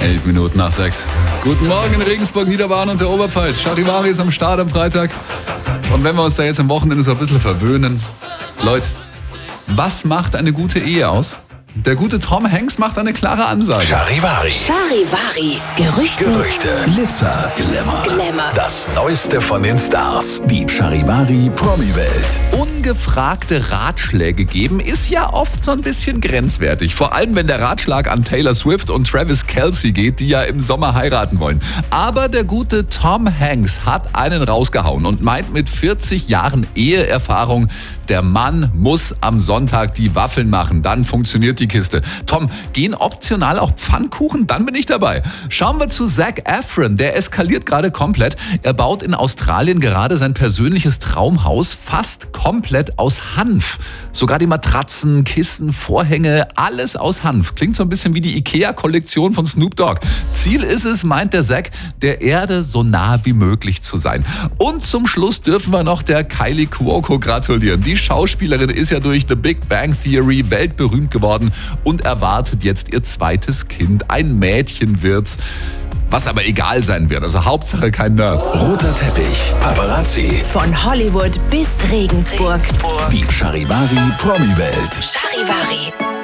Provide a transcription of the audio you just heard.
11 Minuten nach 6. Guten Morgen in Regensburg, Niederbayern und der Oberpfalz. Charivari ist am Start am Freitag. Und wenn wir uns da jetzt am Wochenende so ein bisschen verwöhnen. Leute, was macht eine gute Ehe aus? Der gute Tom Hanks macht eine klare Ansage. Charivari. Charivari. Gerüchte. Glitzer. Glamour. Das Neueste von den Stars. Die Charivari Promi-Welt. Ungefragte Ratschläge geben ist ja oft so ein bisschen grenzwertig. Vor allem, wenn der Ratschlag an Taylor Swift und Travis Kelce geht, die ja im Sommer heiraten wollen. Aber der gute Tom Hanks hat einen rausgehauen und meint mit 40 Jahren Eheerfahrung, der Mann muss am Sonntag die Waffeln machen. Dann funktioniert die Kiste. Tom, gehen optional auch Pfannkuchen? Dann bin ich dabei. Schauen wir zu Zac Efron. Der eskaliert gerade komplett. Er baut in Australien gerade sein persönliches Traumhaus fast komplett aus Hanf. Sogar die Matratzen, Kissen, Vorhänge, alles aus Hanf. Klingt so ein bisschen wie die Ikea-Kollektion von Snoop Dogg. Ziel ist es, meint der Zac, der Erde so nah wie möglich zu sein. Und zum Schluss dürfen wir noch der Kylie Cuoco gratulieren. Die Schauspielerin ist ja durch The Big Bang Theory weltberühmt geworden und erwartet jetzt ihr zweites Kind. Ein Mädchen wird's. Was aber egal sein wird. Also Hauptsache kein Nerd. Roter Teppich. Paparazzi. Von Hollywood bis Regensburg. Die Charivari Promi-Welt. Charivari.